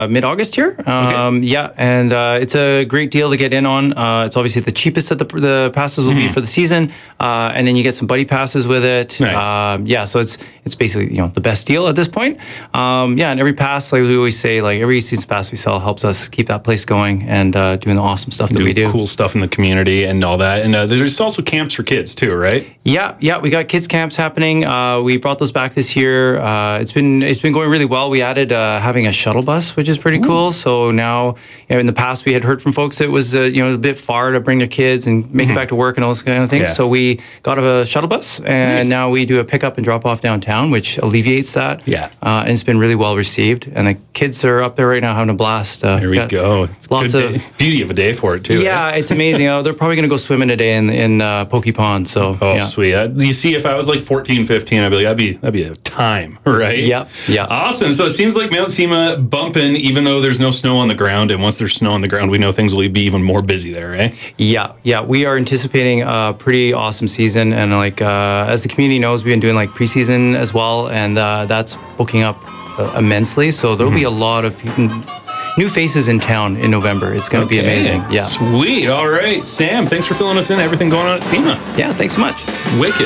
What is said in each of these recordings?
mid-August here. Yeah, and it's a great deal to get in on. It's obviously the cheapest that the passes will be for the season, and then you get some buddy passes with it. Nice. Yeah, so it's basically the best deal at this point. Yeah, and every pass, like we always say, like every season pass we sell helps us keep that place going and doing the awesome stuff that we do. Cool stuff in the community and all that. And there's also camps for kids too, right? Yeah, we got kids camps happening. We brought those back this year. It's been going really well. We added having a shuttle bus, which is pretty cool. So now, in the past, we had heard from folks that it was a bit far to bring their kids and make it back to work and all those kind of things. Yeah. So we got a shuttle bus, and now we do a pickup and drop off downtown, which alleviates that. Yeah, and it's been really well received. And the kids are up there right now having a blast. There we go. It's lots of beauty of a day for it too. Yeah, right? it's amazing. They're probably going to go swimming today in Pokey Pond. So sweet. You see, if I was like 14, 15, I'd be like, that'd be a time, right? Yeah. Awesome. So it seems like Mount Sema bumping, even though there's no snow on the ground. And once there's snow on the ground, we know things will be even more busy there, right? Yeah. We are anticipating a pretty awesome season. And as the community knows, we've been doing preseason as well. And that's booking up immensely. So there'll be a lot of new faces in town in November. It's going to be amazing. Yeah. Sweet. All right. Sam, thanks for filling us in. Everything going on at SEMA. Yeah, thanks so much. Wicked.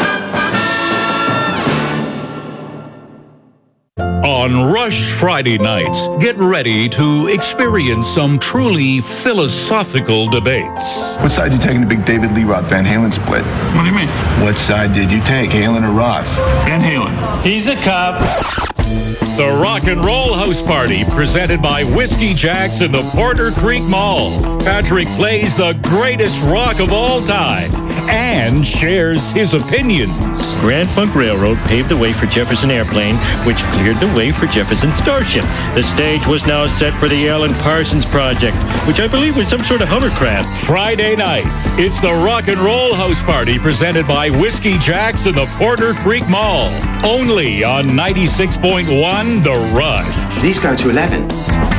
On Rush Friday nights, get ready to experience some truly philosophical debates. What side are you taking the big David Lee Roth Van Halen split? What do you mean? What side did you take, Halen or Roth? Van Halen. He's a cop. The Rock and Roll House Party, presented by Whiskey Jacks in the Porter Creek Mall. Patrick plays the greatest rock of all time and shares his opinions. Grand Funk Railroad paved the way for Jefferson Airplane, which cleared the way for Jefferson Starship. The stage was now set for the Alan Parsons Project, which I believe was some sort of hovercraft. Friday nights, it's the Rock and Roll House Party, presented by Whiskey Jacks in the Porter Creek Mall. Only on 96.1 The Rush. These go to 11.